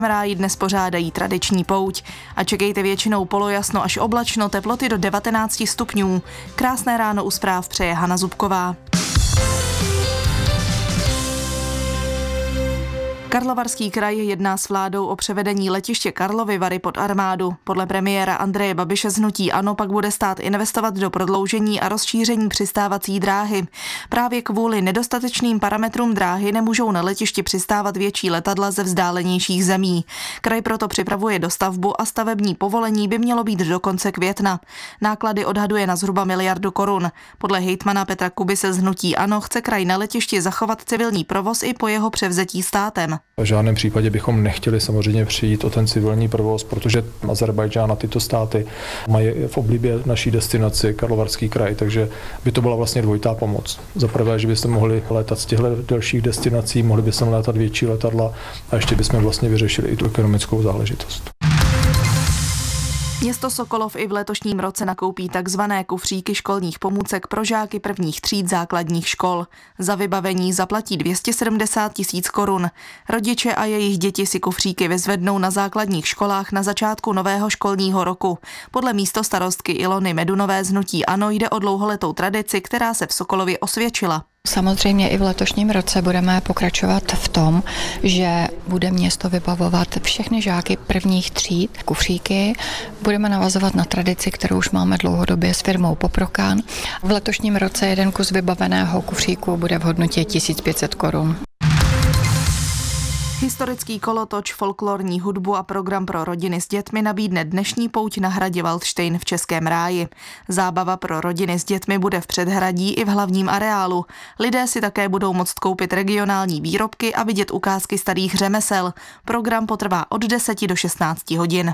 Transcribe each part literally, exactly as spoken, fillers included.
Ráji dnes pořádají tradiční pouť a čekejte většinou polojasno až oblačno, teploty do devatenáct stupňů. Krásné ráno u zpráv přeje Hana Zubková. Karlovarský kraj jedná s vládou o převedení letiště Karlovy Vary pod armádu. Podle premiéra Andreje Babiše z hnutí ANO pak bude stát investovat do prodloužení a rozšíření přistávací dráhy. Právě kvůli nedostatečným parametrům dráhy nemůžou na letišti přistávat větší letadla ze vzdálenějších zemí. Kraj proto připravuje dostavbu a stavební povolení by mělo být do konce května. Náklady odhaduje na zhruba miliardu korun. Podle hejtmana Petra Kubise z hnutí ANO chce kraj na letišti zachovat civilní provoz i po jeho převzetí státem. V žádném případě bychom nechtěli samozřejmě přijít o ten civilní provoz, protože Azerbajdžán a tyto státy mají v oblibě naší destinaci Karlovarský kraj, takže by to byla vlastně dvojitá pomoc. Za prvé, že byste mohli létat z těchto dalších destinací, mohli bychom létat větší letadla a ještě bychom vlastně vyřešili i tu ekonomickou záležitost. Město Sokolov i v letošním roce nakoupí takzvané kufříky školních pomůcek pro žáky prvních tříd základních škol. Za vybavení zaplatí dvě stě sedmdesát tisíc korun. Rodiče a jejich děti si kufříky vyzvednou na základních školách na začátku nového školního roku. Podle místostarostky Ilony Medunové z hnutí ANO jde o dlouholetou tradici, která se v Sokolově osvědčila. Samozřejmě i v letošním roce budeme pokračovat v tom, že bude město vybavovat všechny žáky prvních tříd kufříky. Budeme navazovat na tradici, kterou už máme dlouhodobě s firmou Poprokan. V letošním roce jeden kus vybaveného kufříku bude v hodnotě tisíc pět set korun. Historický kolotoč, folklorní hudbu a program pro rodiny s dětmi nabídne dnešní pouť na hradě Waldštejn v Českém Ráji. Zábava pro rodiny s dětmi bude v předhradí i v hlavním areálu. Lidé si také budou moct koupit regionální výrobky a vidět ukázky starých řemesel. Program potrvá od deseti do šestnácti hodin.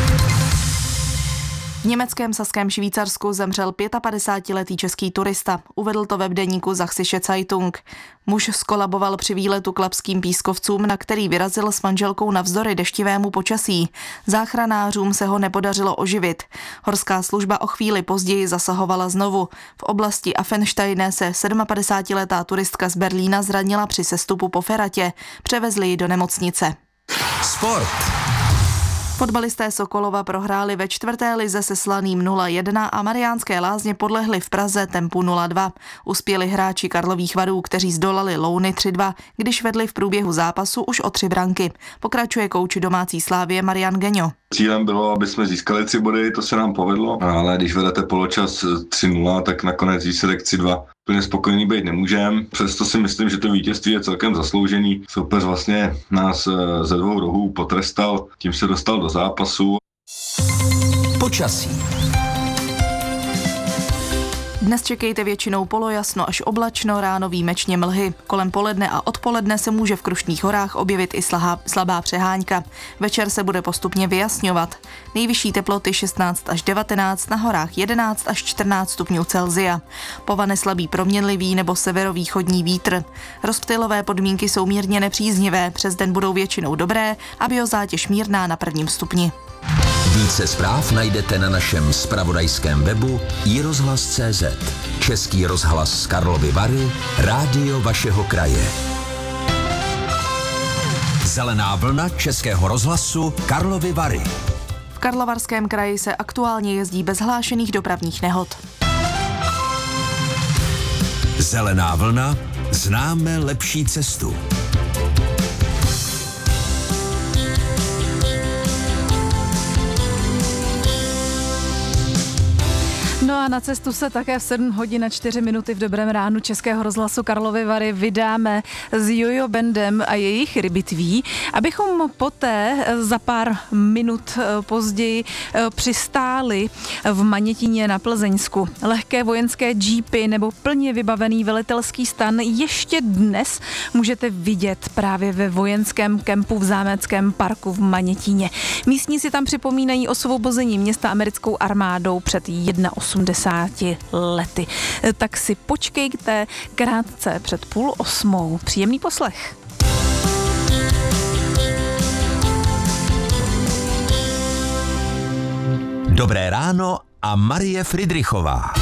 V německém Saském Švýcarsku zemřel pětapadesátiletý český turista. Uvedl to web deníku Sächsische Zeitung. Muž skolaboval při výletu k Lapským pískovcům, na který vyrazil s manželkou navzdory deštivému počasí. Záchranářům se ho nepodařilo oživit. Horská služba o chvíli později zasahovala znovu. V oblasti Affensteine se sedmapadesátiletá turistka z Berlína zranila při sestupu po feratě. Převezli ji do nemocnice. Sport. Fotbalisté Sokolova prohráli ve čtvrté lize se Slaným nula jedna a Mariánské Lázně podlehli v Praze Tempu nula dva. Uspěli hráči Karlových Varů, kteří zdolali Louny tři dva, když vedli v průběhu zápasu už o tři branky. Pokračuje kouč domácí Slávie Marian Geňo. Cílem bylo, aby jsme získali tři body, to se nám povedlo, ale když vedete poločas tři nula, tak nakonec výsledek tři dva. Plně spokojený být nemůžem, přesto si myslím, že to vítězství je celkem zasloužený. Soupeř vlastně nás ze dvou rohů potrestal, tím se dostal do zápasu. Počasí. Dnes čekejte většinou polojasno až oblačno, ráno výjimečně mlhy. Kolem poledne a odpoledne se může v Krušných horách objevit i slabá, slabá přehánka. Večer se bude postupně vyjasňovat. Nejvyšší teploty šestnáct až devatenáct, na horách jedenáct až čtrnáct stupňů Celsia. Povane slabý proměnlivý nebo severovýchodní vítr. Rozptylové podmínky jsou mírně nepříznivé, přes den budou většinou dobré a biozátěž mírná na prvním stupni. Více zpráv najdete na našem zpravodajském webu i rozhlas tečka cé zet. Český rozhlas z Karlovy Vary, rádio vašeho kraje. Zelená vlna Českého rozhlasu Karlovy Vary. V Karlovarském kraji se aktuálně jezdí bez hlášených dopravních nehod. Zelená vlna, známe lepší cestu. No a na cestu se také v sedm hodin a čtyři minuty v dobrém ránu Českého rozhlasu Karlovy Vary vydáme s Jojo Bandem a jejich rybitví, abychom poté za pár minut později přistáli v Manětíně na Plzeňsku. Lehké vojenské jeepy nebo plně vybavený velitelský stan ještě dnes můžete vidět právě ve vojenském kempu v Zámeckém parku v Manětíně. Místní si tam připomínají osvobození města americkou armádou před osmdesáti lety. Tak si počkejte krátce před půl osmou. Příjemný poslech. Dobré ráno a Marie Fridrichová.